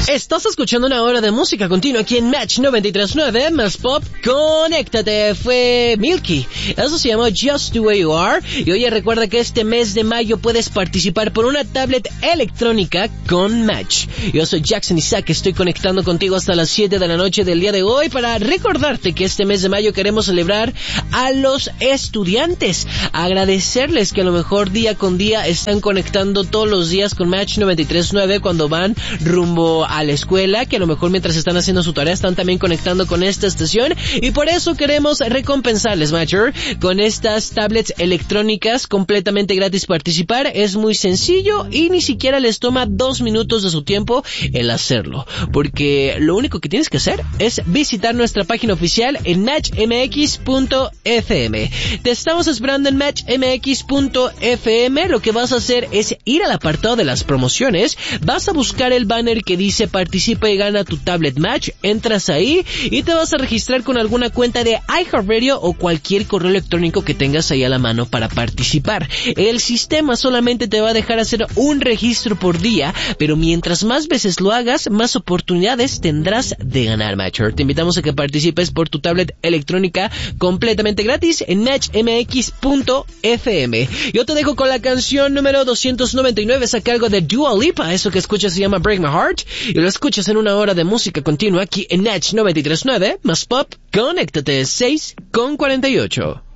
Estás escuchando una hora de música continua aquí en Match 93.9, más pop, conéctate, fue Milky. Eso se llama Just The Way You Are. Y oye, recuerda que este mes de mayo puedes participar por una tablet electrónica con Match. Yo soy Jackson Isaac, estoy conectando contigo hasta las 7 de la noche del día de hoy para recordarte que este mes de mayo queremos celebrar a los estudiantes. Agradecerles que a lo mejor día con día están conectando todos los días con Match 93.9 cuando van rumbo a la escuela, que a lo mejor mientras están haciendo su tarea están también conectando con esta estación, y por eso queremos recompensarles, Matcher, con estas tablets electrónicas completamente gratis. Participar es muy sencillo y ni siquiera les toma 2 minutos de su tiempo el hacerlo, porque lo único que tienes que hacer es visitar nuestra página oficial en matchmx.fm. Te estamos esperando en matchmx.fm. Lo que vas a hacer es ir al apartado de las promociones, vas a buscar el banner que dice participa y gana tu tablet Match, entras ahí y te vas a registrar con alguna cuenta de iHeartRadio o cualquier correo electrónico que tengas ahí a la mano para participar. El sistema solamente te va a dejar hacer un registro por día, pero mientras más veces lo hagas, más oportunidades tendrás de ganar, Matcher. Te invitamos a que participes por tu tablet electrónica completamente gratis en matchmx.fm. Yo te dejo con la canción número 299, es a cargo de Dua Lipa. Eso que escuchas se llama Break My Heart y lo escuchas en una hora de música continua aquí en Match 93.9, más pop, conéctate 6:48.